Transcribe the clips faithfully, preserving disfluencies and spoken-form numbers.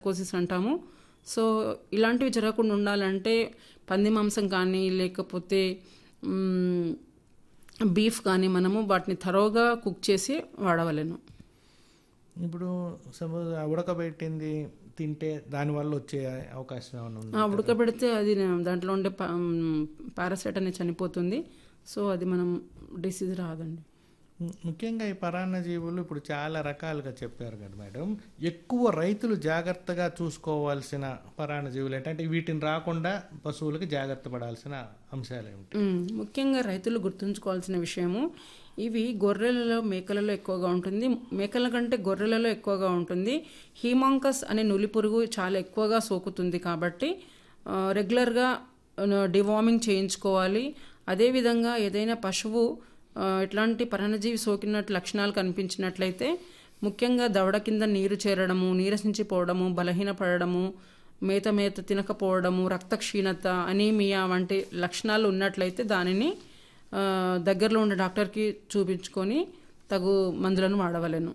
కోసిస్ అంటాము. సో ఇలాంటివి జరగకుండా ఉండాలంటే పంది మాంసం కానీ లేకపోతే మ్, బీఫ్ కానీ మనము వాటిని థరోగా కుక్ చేసి వాడవలెను. ఇప్పుడు సపోజ్ ఉడకబెట్టింది తింటే దానివల్ల వచ్చే అవకాశం ఏమైనా ఉంది? ఆ, ఉడకబెడితే అది నా- దాంట్లో ఉండే పారాసైట్ అనేది చనిపోతుంది. సో అది మనం డిసీజ్ రాదండి. ము- ముఖ్యంగా ఈ పరాన్న జీవులు ఇప్పుడు చాలా రకాలుగా చెప్పారు కదా మేడం. ఎక్కువ రైతులు జాగ్రత్తగా చూసుకోవాల్సిన పరాన్న జీవులు ఏంటంటే వీటిని రాకుండా పశువులకి జాగ్రత్త పడాల్సిన అంశాలు ఏమిటి? మ్, ముఖ్యంగా రైతులు గుర్తుంచుకోవాల్సిన విషయము, ఇవి గొర్రెలలో మేకలలో ఎక్కువగా ఉంటుంది. మేకల కంటే గొర్రెలలో ఎక్కువగా ఉంటుంది. హీమాంకస్ అనే నులి పురుగు చాలా ఎక్కువగా సోకుతుంది కాబట్టి ఆ, రెగ్యులర్గా డివార్మింగ్ చేయించుకోవాలి. అదేవిధంగా ఏదైనా పశువు ఆ, ఇట్లాంటి పరాన్నజీవి సోకినట్టు లక్షణాలు కనిపించినట్లయితే ముఖ్యంగా దవడ కింద నీరు చేరడము, నీరసించిపోవడము, బలహీనపడము, మేత మేత తినకపోవడము, రక్తక్షీణత, అనీమియా వంటి లక్షణాలు ఉన్నట్లయితే దానిని ఆ, దగ్గరలో ఉండే డాక్టర్కి చూపించుకొని తగు మందులను వాడవలెను.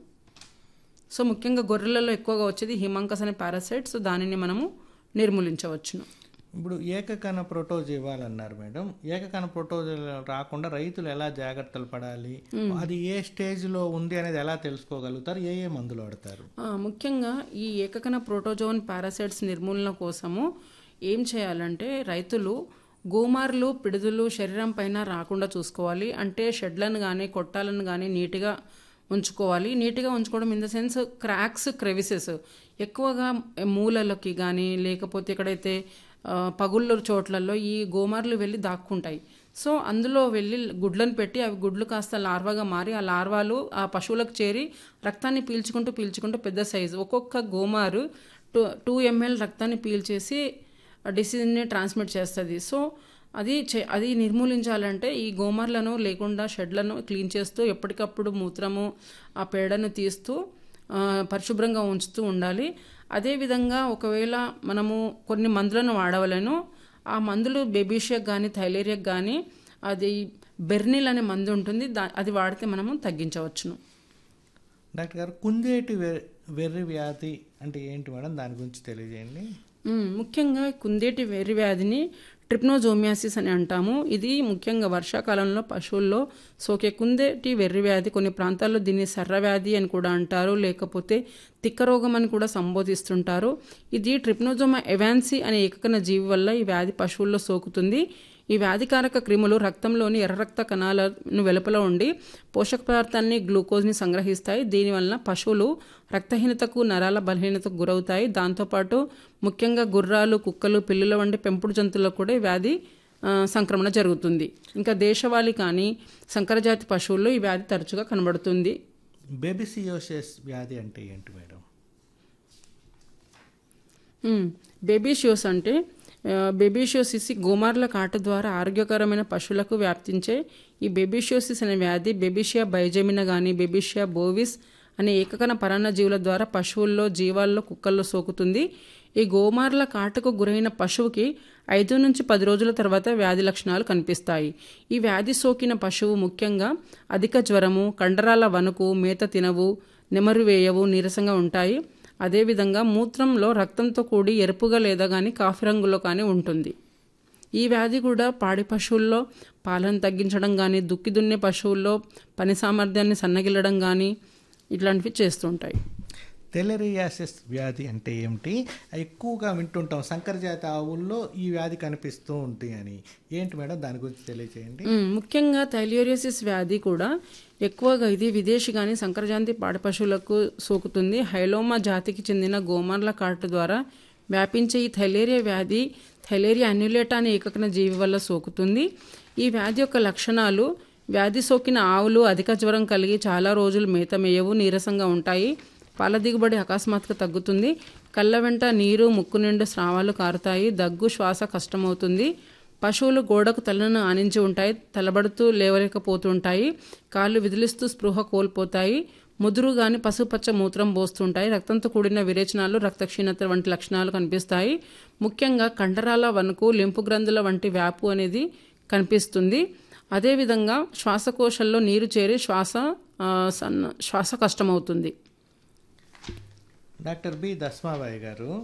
సో ముఖ్యంగా గొర్రెలలో ఎక్కువగా వచ్చేది హిమాంకస్ అనే పారాసైట్. సో దానిని మనము నిర్మూలించవచ్చును. ఇప్పుడు ఏకకణ ప్రోటోజ్ ఇవ్వాలన్నారు మేడం. ఏకకణ ప్రోటోజ్ రాకుండా రైతులు ఎలా జాగ్రత్తలు పడాలి, అది ఏ స్టేజ్లో ఉంది అనేది ఎలా తెలుసుకోగలుగుతారు, ఏ ఏ మందులు వాడతారు? ఆ, ముఖ్యంగా ఈ ఏకకణ ప్రోటోజోన్ పారాసైట్స్ నిర్మూలన కోసము ఏం చేయాలంటే రైతులు గోమార్లు పిడుదులు శరీరం పైన రాకుండా చూసుకోవాలి. అంటే షెడ్లను కానీ కొట్టాలను కానీ నీట్గా ఉంచుకోవాలి. నీట్గా ఉంచుకోవడం in the sense cracks, crevices ఎక్కువగా మూలలకి కానీ లేకపోతే ఎక్కడైతే ఆ, పగుళ్ళ చోట్లలో ఈ గోమార్లు వెళ్ళి దాక్కుంటాయి. సో అందులో వెళ్ళి గుడ్లను పెట్టి అవి గుడ్లు కాస్త లార్వాగా మారి ఆ లార్వాలు ఆ పశువులకు చేరి రక్తాన్ని పీల్చుకుంటూ పీల్చుకుంటూ పెద్ద సైజు ఒక్కొక్క గోమారు టూ టూ ఎంఎల్ రక్తాన్ని పీల్చేసి డిసీజ్ని ట్రాన్స్మిట్ చేస్తుంది. సో అది చే అది నిర్మూలించాలంటే ఈ గోమార్లను లేకుండా షెడ్లను క్లీన్ చేస్తూ ఎప్పటికప్పుడు మూత్రము ఆ పేడను తీస్తూ ఆ, పరిశుభ్రంగా ఉంచుతూ ఉండాలి. అదేవిధంగా ఒకవేళ మనము కొన్ని మందులను వాడవలను. ఆ మందులు బేబీషియాకి కానీ థైలేరియాకి కానీ అది బెర్నిల్ అనే మందు ఉంటుంది. దా అది వాడితే మనము తగ్గించవచ్చును. డాక్టర్ గారు, కుందేటి వె- వెర్రి వ్యాధి అంటే ఏంటి మేడం, దాని గురించి తెలియజేయండి. మ్మ్. ముఖ్యంగా కుందేటి వెర్రి వ్యాధిని ట్రిప్నోజోమియాసిస్ అని అంటాము. ఇది ముఖ్యంగా వర్షాకాలంలో పశువుల్లో సోకే కుందేటి వెర్రి వ్యాధి. కొన్ని ప్రాంతాల్లో దీన్ని సర్ర వ్యాధి అని కూడా అంటారు, లేకపోతే తిక్కరోగం అని కూడా సంబోధిస్తుంటారు. ఇది ట్రిప్నోజోమా ఎవాన్సీ అనే ఏకకణ జీవి వల్ల ఈ వ్యాధి పశువుల్లో సోకుతుంది. ఈ వ్యాధికారక క్రిములు రక్తంలోని ఎర్ర రక్త కణాలను వెలుపల ఉండి పోషక పదార్థాన్ని గ్లూకోజ్ని సంగ్రహిస్తాయి. దీనివల్ల పశువులు రక్తహీనతకు, నరాల బలహీనతకు గురవుతాయి. దాంతోపాటు ముఖ్యంగా గుర్రాలు, కుక్కలు, పిల్లుల వంటి పెంపుడు జంతువులకు కూడా ఈ వ్యాధి ఆ, సంక్రమణ జరుగుతుంది. ఇంకా దేశవాళీ కానీ సంకరజాతి పశువుల్లో ఈ వ్యాధి తరచుగా కనబడుతుంది. బేబిసియోసిస్ వ్యాధి అంటే ఏంటి మేడం? బేబీషియోస్ అంటే బేబీషియోసిస్ గోమార్ల కాటు ద్వారా ఆరోగ్యకరమైన పశువులకు వ్యాప్తించే ఈ బేబీషియోసిస్ అనే వ్యాధి బేబీషియా బైజెమినా కానీ బేబీషియా బోవిస్ అనే ఏకకణ పరాన్న జీవుల ద్వారా పశువుల్లో, జీవాల్లో, కుక్కల్లో సోకుతుంది. ఈ గోమార్ల కాటుకు గురైన పశువుకి ఐదు నుంచి పది రోజుల తర్వాత వ్యాధి లక్షణాలు కనిపిస్తాయి. ఈ వ్యాధి సోకిన పశువు ముఖ్యంగా అధిక జ్వరము, కండరాల వణుకు, మేత తినవు, నెమరు వేయవు, నీరసంగా ఉంటాయి. అదేవిధంగా మూత్రంలో రక్తంతో కూడి ఎరుపుగా లేదా కానీ కాఫీ రంగులో కానీ ఉంటుంది. ఈ వ్యాధి కూడా పాడి పశువుల్లో పాలను తగ్గించడం కానీ, దుక్కి దున్నే పశువుల్లో పని సామర్థ్యాన్ని సన్నగిల్లడం కానీ ఇట్లాంటివి చేస్తుంటాయి. టెలరియాసిస్ వ్యాధి అంటే ఏమిటి? ఎక్కువగా వింటుంటాం సంకరజాతి ఆవుల్లో ఈ వ్యాధి కనిపిస్తూ ఉంటుంది అని. ఏంటి మేడం, దాని గురించి తెలియజేయండి. మ్, ముఖ్యంగా థైలియోరియాసిస్ వ్యాధి కూడా ఎక్కువగా ఇది విదేశీ కానీ సంకరజాతి పాడి పశువులకు సోకుతుంది. హైలోమా జాతికి చెందిన గోమార్ల కాటు ద్వారా వ్యాపించే ఈ థైలేరియా వ్యాధి థైలేరియా అన్యులేటా అనే ఏకకణ జీవి వల్ల సోకుతుంది. ఈ వ్యాధి యొక్క లక్షణాలు వ్యాధి సోకిన ఆవులు అధిక జ్వరం కలిగి చాలా రోజులు మేత మేయవు, నీరసంగా ఉంటాయి. పాల దిగుబడి అకస్మాత్తుగా తగ్గుతుంది. కళ్ళ వెంట నీరు, ముక్కు నిండు స్రావాలు కారుతాయి. దగ్గు, శ్వాస కష్టమవుతుంది. పశువులు గోడకు తలను ఆనించి ఉంటాయి. తలబడుతూ లేవలేకపోతుంటాయి. కాళ్ళు విదిలిస్తూ స్పృహ కోల్పోతాయి. ముదురు గాని పసుపచ్చ మూత్రం పోస్తుంటాయి. రక్తంతో కూడిన విరేచనాలు, రక్తక్షీణత వంటి లక్షణాలు కనిపిస్తాయి. ముఖ్యంగా కండరాల వణుకు, లింపు గ్రంథుల వంటి వ్యాపు అనేది కనిపిస్తుంది. అదేవిధంగా శ్వాసకోశంలో నీరు చేరి శ్వాస ఆ, సన్న శ్వాస కష్టమవుతుంది. డాక్టర్ బి దస్మాబాయి గారు